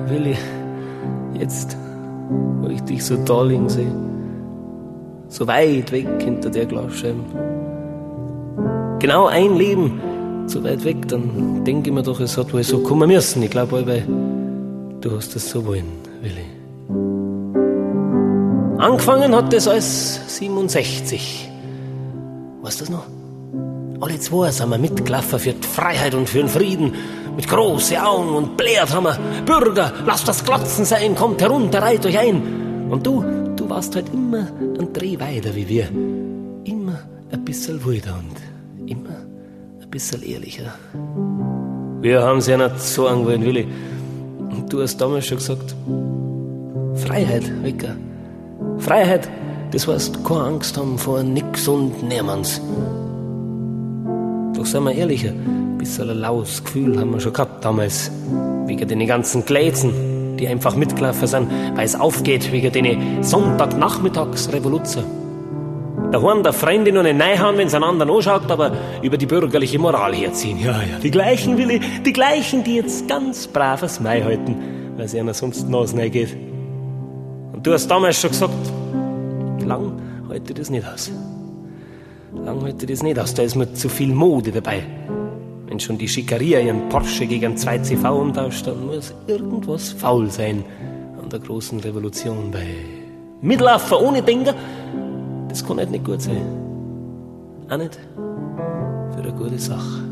Willi, jetzt, wo ich dich so da liegen sehe, so weit weg hinter der Glasscheibe, genau ein Leben so weit weg, dann denke ich mir doch, es hat wohl so kommen müssen. Ich glaube, weil du hast es so wollen, Willi. Angefangen hat das alles 67. Weißt du das noch? Alle zwei sind wir mitgelaufen für die Freiheit und für den Frieden. Mit großen Augen und blärt haben wir: Bürger, lasst das Glotzen sein, kommt herunter, reiht euch ein. Und du warst halt immer ein Dreh weiter wie wir. Immer ein bisschen wilder und immer ein bisschen ehrlicher. Wir haben's ja nicht sagen wollen, Willi. Und du hast damals schon gesagt: Freiheit, Wicker. Freiheit, das heißt keine Angst haben vor nix und niemands. Doch seien wir ehrlich, ein bisschen ein laues Gefühl haben wir schon gehabt damals. Wegen den ganzen Glätzen, die einfach mitgelaufen sind, weil es aufgeht, wegen den Sonntagnachmittagsrevolution. Daheim der Freundin noch nicht reinhauen, wenn es einen anderen anschaut, aber über die bürgerliche Moral herziehen. Ja, die gleichen, Willi, die gleichen, die jetzt ganz braves Mai halten, weil es ihnen sonst die Nase reingeht. Und du hast damals schon gesagt, lang halte ich das nicht aus. Lang halte ich das nicht aus, da ist mir zu viel Mode dabei. Wenn schon die Schickeria ihren Porsche gegen 2CV umtauscht, dann muss irgendwas faul sein an der großen Revolution. Bei Mitlaufen ohne Denker, das kann halt nicht gut sein. Auch nicht für eine gute Sache.